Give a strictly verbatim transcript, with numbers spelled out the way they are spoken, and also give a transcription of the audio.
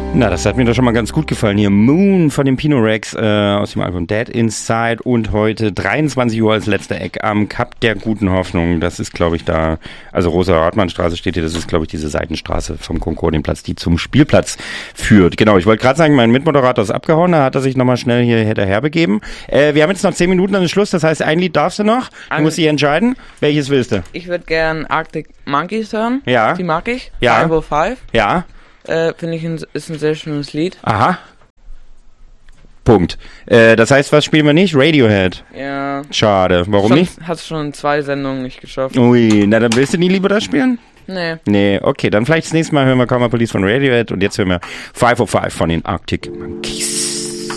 Na, das hat mir doch schon mal ganz gut gefallen. Hier Moon von dem Pino Rex äh, aus dem Album Dead Inside und heute dreiundzwanzig Uhr als letzter Eck am Kap der Guten Hoffnung. Das ist, glaube ich, da, also Rosa-Hartmann-Straße steht hier, das ist, glaube ich, diese Seitenstraße vom Konkordienplatz, die zum Spielplatz führt. Genau, ich wollte gerade sagen, mein Mitmoderator ist abgehauen, da hat er sich nochmal schnell hier hinterher begeben. Äh, wir haben jetzt noch zehn Minuten an den Schluss, das heißt, ein Lied darfst du noch. Du Ein- musst dich entscheiden. Welches willst du? Ich würde gern Arctic Monkeys hören. Ja. Die mag ich. Ja. five oh five. Ja? Äh, Finde ich, ein, ist ein sehr schönes Lied. Aha. Punkt. Äh, das heißt, was spielen wir nicht? Radiohead. Ja. Schade. Warum schon, nicht? Hat's schon in zwei Sendungen nicht geschafft. Ui, na dann willst du nie lieber das spielen? Nee. Nee, okay, dann vielleicht das nächste Mal hören wir Karma Police von Radiohead und jetzt hören wir five oh five von den Arctic Monkeys.